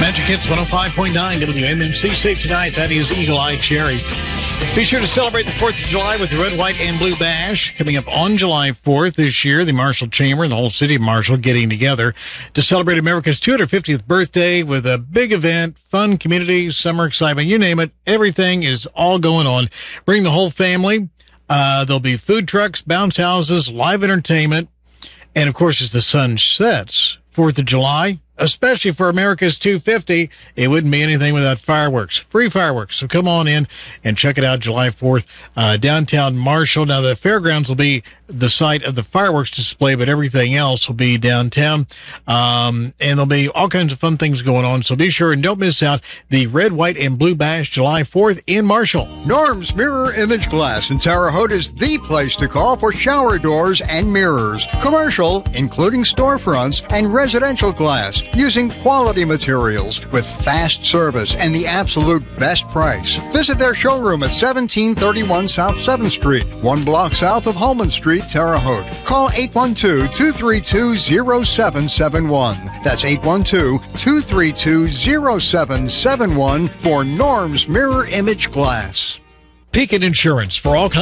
Magic Hits 105.9 WMMC. Safe tonight. That is Eagle Eye Cherry. Be sure to celebrate the 4th of July with the Red, White, and Blue Bash. Coming up on July 4th this year, the Marshall Chamber and the whole city of Marshall getting together to celebrate America's 250th birthday with a big event, fun community, summer excitement, you name it. Everything is all going on. Bring the whole family. There'll be food trucks, bounce houses, live entertainment. And, of course, as the sun sets, 4th of July, especially for America's 250, it wouldn't be anything without fireworks. Free fireworks. So come on in and check it out July 4th, downtown Marshall. Now, the fairgrounds will be the site of the fireworks display, but everything else will be downtown. And there'll be all kinds of fun things going on. So be sure and don't miss out the Red, White, and Blue Bash July 4th in Marshall. Norm's Mirror Image Glass in Terre Haute is the place to call for shower doors and mirrors. Commercial, including storefronts, and residential glass using quality materials with fast service and the absolute best price. Visit their showroom at 1731 South 7th Street, 1 block south of Holman Street, Terre Haute. Call 812-232-0771. That's 812-232-0771 for Norm's Mirror Image Glass. Pekin Insurance for all kinds